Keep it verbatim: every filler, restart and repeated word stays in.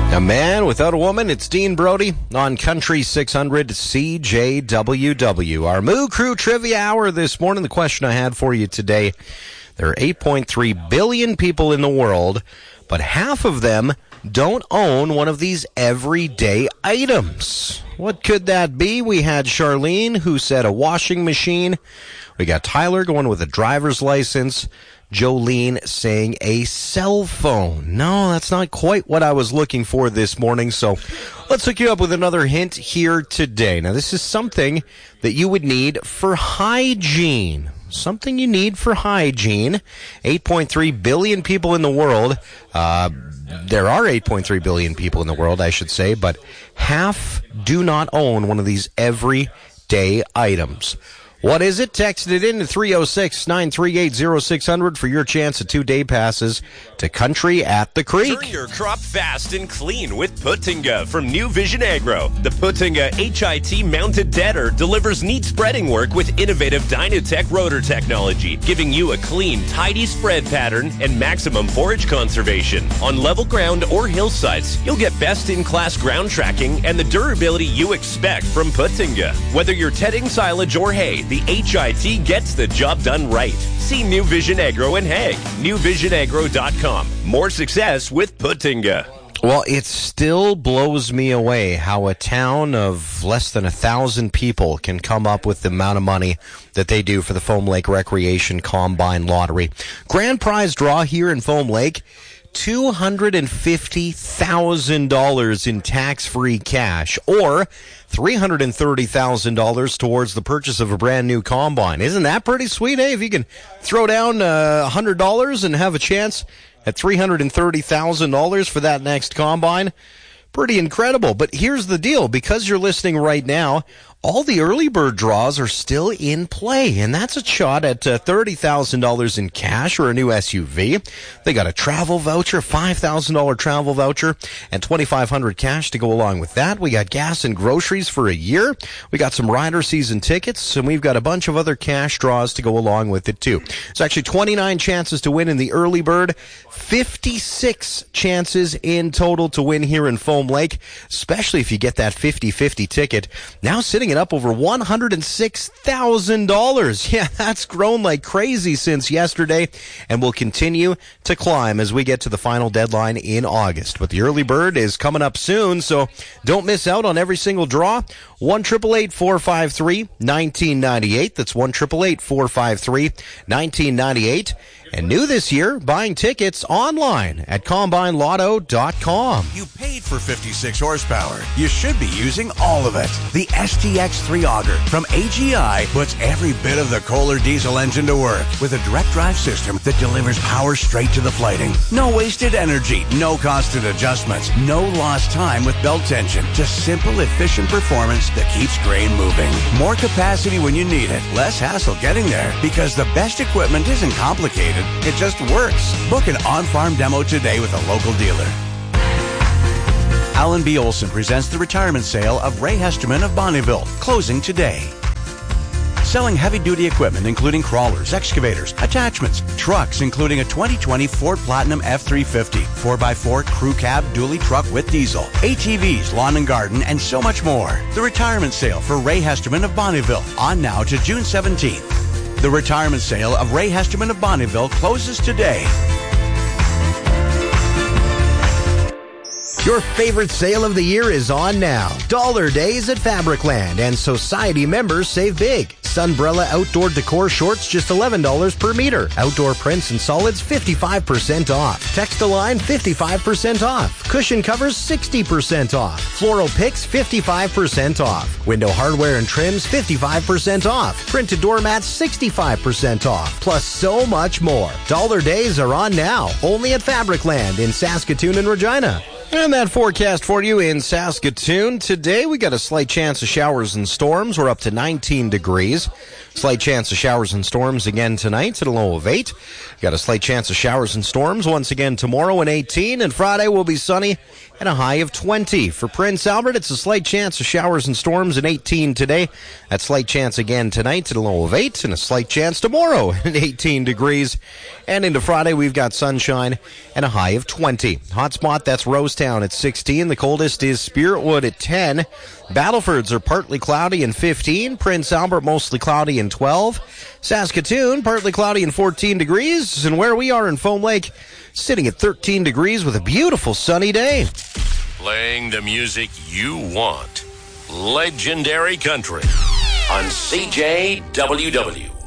A man without a woman, it's Dean Brody on Country six hundred C J W W. Our Moo Crew Trivia Hour this morning. The question I had for you today, there are eight point three billion people in the world, but half of them don't own one of these everyday items. What could that be? We had Charlene, who said a washing machine. We got Tyler going with a driver's license. Jolene saying a cell phone. No, that's not quite what I was looking for this morning, so let's hook you up with another hint here today. Now, this is something that you would need for hygiene. Something you need for hygiene. eight point three billion people in the world. Uh, there are eight point three billion people in the world, I should say, but half do not own one of these everyday items. What is it? Text it in to three oh six, nine three eight, oh six hundred for your chance at two day passes to Country at the Creek. Turn your crop fast and clean with Putinga from New Vision Agro. The Putinga H I T mounted deader delivers neat spreading work with innovative Dynatech rotor technology, giving you a clean, tidy spread pattern and maximum forage conservation. On level ground or hillsides, you'll get best-in-class ground tracking and the durability you expect from Putinga. Whether you're tedding silage or hay, the H I T gets the job done right. See New Vision Agro in Hague. new vision agro dot com. More success with Putinga. Well, it still blows me away how a town of less than a thousand people can come up with the amount of money that they do for the Foam Lake Recreation Combine Lottery. Grand prize draw here in Foam Lake, two hundred fifty thousand dollars in tax-free cash, or three hundred thirty thousand dollars towards the purchase of a brand new combine. Isn't that pretty sweet, eh? If you can throw down uh, one hundred dollars and have a chance at three hundred thirty thousand dollars for that next combine, pretty incredible. But here's the deal. Because you're listening right now, all the early bird draws are still in play, and that's a shot at uh, thirty thousand dollars in cash or a new S U V. They got a travel voucher, five thousand dollars travel voucher, and twenty-five hundred dollars cash to go along with that. We got gas and groceries for a year. We got some rider season tickets, and we've got a bunch of other cash draws to go along with it, too. There's actually twenty-nine chances to win in the early bird, fifty-six chances in total to win here in Foam Lake, especially if you get that fifty-fifty ticket. Now sitting it up over one hundred six thousand dollars. Yeah, that's grown like crazy since yesterday and will continue to climb as we get to the final deadline in August. But the early bird is coming up soon, so don't miss out on every single draw. one eight eight eight, four five three, one nine nine eight. That's one eight eight eight, four five three, one nine nine eight. And new this year, buying tickets online at combine lotto dot com. You paid for fifty-six horsepower. You should be using all of it. The S T X three Auger from A G I puts every bit of the Kohler diesel engine to work with a direct drive system that delivers power straight to the flighting. No wasted energy, no constant adjustments, no lost time with belt tension. Just simple, efficient performance that keeps grain moving. More capacity when you need it, less hassle getting there, because the best equipment isn't complicated. It just works. Book an on-farm demo today with a local dealer. Alan B. Olson presents the retirement sale of Ray Hesterman of Bonnyville, closing today. Selling heavy-duty equipment including crawlers, excavators, attachments, trucks including a twenty twenty Ford Platinum F three fifty, four by four crew cab dually truck with diesel, A T Vs, lawn and garden, and so much more. The retirement sale for Ray Hesterman of Bonnyville, on now to June seventeenth. The retirement sale of Ray Hesterman of Bonnyville closes today. Your favorite sale of the year is on now. Dollar Days at Fabricland, and Society members save big. Sunbrella outdoor decor shorts just eleven dollars per meter. Outdoor prints and solids fifty-five percent off. Textiline fifty-five percent off. Cushion covers sixty percent off. Floral picks fifty-five percent off. Window hardware and trims fifty-five percent off. Printed doormats sixty-five percent off. Plus so much more. Dollar Days are on now, only at Fabricland in Saskatoon and Regina. And that forecast for you in Saskatoon. Today we got a slight chance of showers and storms. We're up to nineteen degrees. Slight chance of showers and storms again tonight at a low of eight. Got a slight chance of showers and storms once again tomorrow in eighteen. And Friday will be sunny and a high of twenty. For Prince Albert, it's a slight chance of showers and storms in eighteen today. That slight chance again tonight at a low of eight. And a slight chance tomorrow at eighteen degrees. And into Friday, we've got sunshine and a high of twenty. Hot spot, that's Rose Johnstown at sixteen. The coldest is Spiritwood at ten. Battlefords are partly cloudy and fifteen. Prince Albert mostly cloudy and twelve. Saskatoon partly cloudy and fourteen degrees. And where we are in Foam Lake, sitting at thirteen degrees with a beautiful sunny day. Playing the music you want. Legendary Country on C J W W.